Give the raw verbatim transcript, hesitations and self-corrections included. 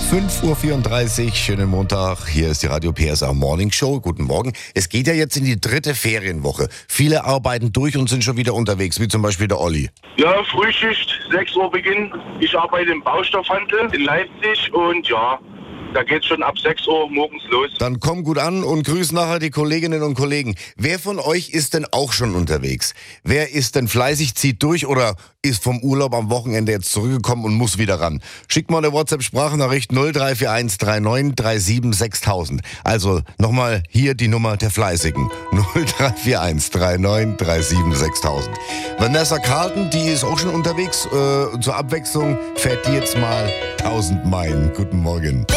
fünf Uhr vierunddreißig, schönen Montag. Hier ist die Radio P S A Morning Show. Guten Morgen. Es geht ja jetzt in die dritte Ferienwoche. Viele arbeiten durch und sind schon wieder unterwegs, wie zum Beispiel der Olli. Ja, Frühschicht, sechs Uhr Beginn. Ich arbeite im Baustoffhandel in Leipzig und ja, da geht's schon ab sechs Uhr morgens los. Dann komm gut an und grüß nachher die Kolleginnen und Kollegen. Wer von euch ist denn auch schon unterwegs? Wer ist denn fleißig, zieht durch oder ist vom Urlaub am Wochenende jetzt zurückgekommen und muss wieder ran? Schickt mal eine WhatsApp-Sprachnachricht null drei vier eins drei neun drei sieben sechs tausend. Also nochmal hier die Nummer der Fleißigen. null drei vier eins drei neun drei sieben sechs tausend. Vanessa Carlton, die ist auch schon unterwegs. Äh, zur Abwechslung fährt die jetzt mal tausend Meilen. Guten Morgen.